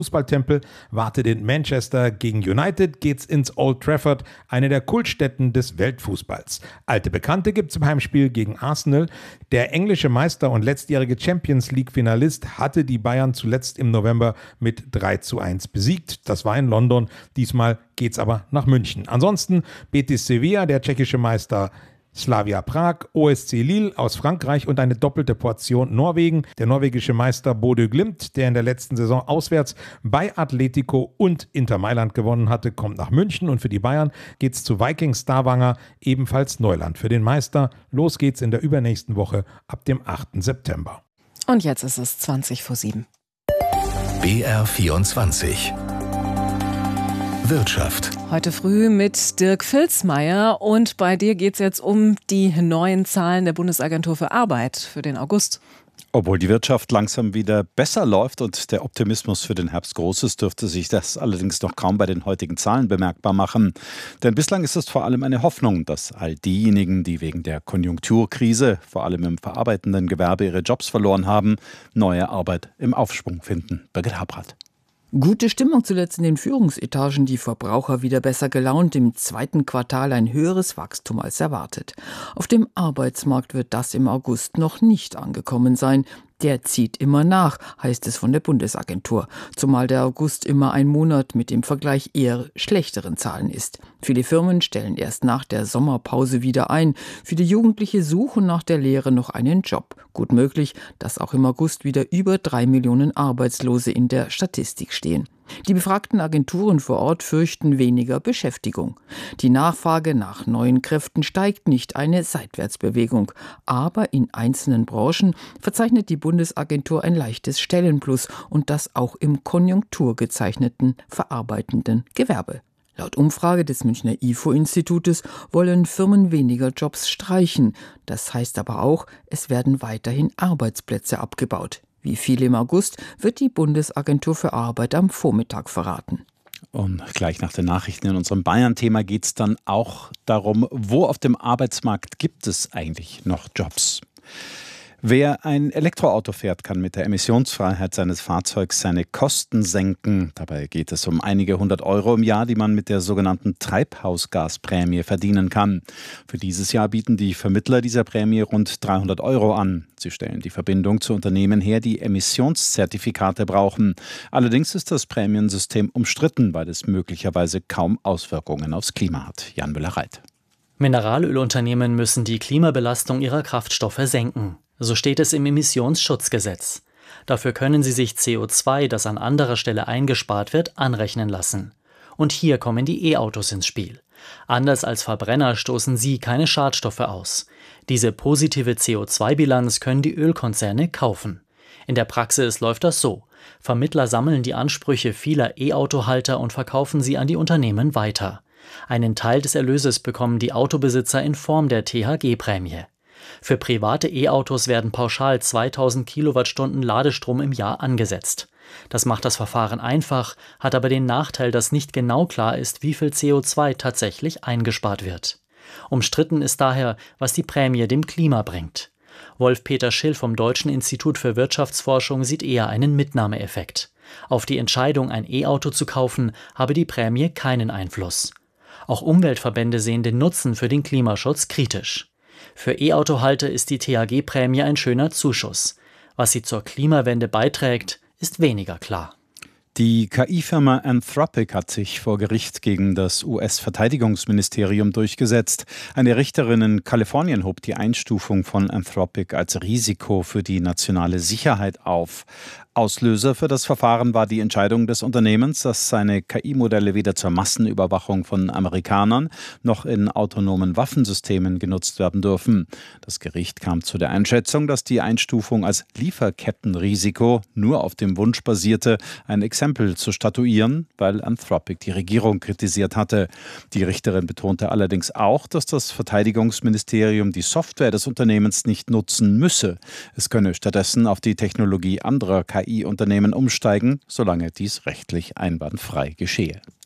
Fußballtempel wartet in Manchester. Gegen United geht's ins Old Trafford, eine der Kultstätten des Weltfußballs. Alte Bekannte gibt's im Heimspiel gegen Arsenal. Der englische Meister und letztjährige Champions-League-Finalist hatte die Bayern zuletzt im November mit 3:1 besiegt. Das war in London. Diesmal geht's aber nach München. Ansonsten Betis Sevilla, der tschechische Meister Slavia Prag, OSC Lille aus Frankreich und eine doppelte Portion Norwegen. Der norwegische Meister Bodø Glimt, der in der letzten Saison auswärts bei Atletico und Inter Mailand gewonnen hatte, kommt nach München. Und für die Bayern geht's zu Vikings Stavanger, ebenfalls Neuland für den Meister. Los geht's in der übernächsten Woche ab dem 8. September. Und jetzt ist es 7:20. BR24 Wirtschaft. Heute früh mit Dirk Filzmeier und bei dir geht es jetzt um die neuen Zahlen der Bundesagentur für Arbeit für den August. Obwohl die Wirtschaft langsam wieder besser läuft und der Optimismus für den Herbst groß ist, dürfte sich das allerdings noch kaum bei den heutigen Zahlen bemerkbar machen. Denn bislang ist es vor allem eine Hoffnung, dass all diejenigen, die wegen der Konjunkturkrise, vor allem im verarbeitenden Gewerbe, ihre Jobs verloren haben, neue Arbeit im Aufschwung finden. Birgit Habrath. Gute Stimmung zuletzt in den Führungsetagen, die Verbraucher wieder besser gelaunt, im zweiten Quartal ein höheres Wachstum als erwartet. Auf dem Arbeitsmarkt wird das im August noch nicht angekommen sein. Der zieht immer nach, heißt es von der Bundesagentur, zumal der August immer ein Monat mit im Vergleich eher schlechteren Zahlen ist. Viele Firmen stellen erst nach der Sommerpause wieder ein. Viele Jugendliche suchen nach der Lehre noch einen Job. Gut möglich, dass auch im August wieder über 3 Millionen Arbeitslose in der Statistik stehen. Die befragten Agenturen vor Ort fürchten weniger Beschäftigung. Die Nachfrage nach neuen Kräften steigt nicht, eine Seitwärtsbewegung. Aber in einzelnen Branchen verzeichnet die Bundesagentur ein leichtes Stellenplus und das auch im konjunkturgezeichneten verarbeitenden Gewerbe. Laut Umfrage des Münchner IFO-Institutes wollen Firmen weniger Jobs streichen. Das heißt aber auch, es werden weiterhin Arbeitsplätze abgebaut. Wie viel im August, wird die Bundesagentur für Arbeit am Vormittag verraten. Und gleich nach den Nachrichten in unserem Bayern-Thema geht es dann auch darum, wo auf dem Arbeitsmarkt gibt es eigentlich noch Jobs? Wer ein Elektroauto fährt, kann mit der Emissionsfreiheit seines Fahrzeugs seine Kosten senken. Dabei geht es um einige 100 Euro im Jahr, die man mit der sogenannten Treibhausgasprämie verdienen kann. Für dieses Jahr bieten die Vermittler dieser Prämie rund 300 Euro an. Sie stellen die Verbindung zu Unternehmen her, die Emissionszertifikate brauchen. Allerdings ist das Prämiensystem umstritten, weil es möglicherweise kaum Auswirkungen aufs Klima hat. Jan Müller-Reit. Mineralölunternehmen müssen die Klimabelastung ihrer Kraftstoffe senken. So steht es im Emissionsschutzgesetz. Dafür können sie sich CO2, das an anderer Stelle eingespart wird, anrechnen lassen. Und hier kommen die E-Autos ins Spiel. Anders als Verbrenner stoßen sie keine Schadstoffe aus. Diese positive CO2-Bilanz können die Ölkonzerne kaufen. In der Praxis läuft das so. Vermittler sammeln die Ansprüche vieler E-Auto-Halter und verkaufen sie an die Unternehmen weiter. Einen Teil des Erlöses bekommen die Autobesitzer in Form der THG-Prämie. Für private E-Autos werden pauschal 2000 Kilowattstunden Ladestrom im Jahr angesetzt. Das macht das Verfahren einfach, hat aber den Nachteil, dass nicht genau klar ist, wie viel CO2 tatsächlich eingespart wird. Umstritten ist daher, was die Prämie dem Klima bringt. Wolf-Peter Schill vom Deutschen Institut für Wirtschaftsforschung sieht eher einen Mitnahmeeffekt. Auf die Entscheidung, ein E-Auto zu kaufen, habe die Prämie keinen Einfluss. Auch Umweltverbände sehen den Nutzen für den Klimaschutz kritisch. Für E-Auto-Halter ist die THG-Prämie ein schöner Zuschuss. Was sie zur Klimawende beiträgt, ist weniger klar. Die KI-Firma Anthropic hat sich vor Gericht gegen das US-Verteidigungsministerium durchgesetzt. Eine Richterin in Kalifornien hob die Einstufung von Anthropic als Risiko für die nationale Sicherheit auf. Auslöser für das Verfahren war die Entscheidung des Unternehmens, dass seine KI-Modelle weder zur Massenüberwachung von Amerikanern noch in autonomen Waffensystemen genutzt werden dürfen. Das Gericht kam zu der Einschätzung, dass die Einstufung als Lieferkettenrisiko nur auf dem Wunsch basierte, ein Exempel zu statuieren, weil Anthropic die Regierung kritisiert hatte. Die Richterin betonte allerdings auch, dass das Verteidigungsministerium die Software des Unternehmens nicht nutzen müsse. Es könne stattdessen auf die Technologie anderer KI-Unternehmen umsteigen, solange dies rechtlich einwandfrei geschehe.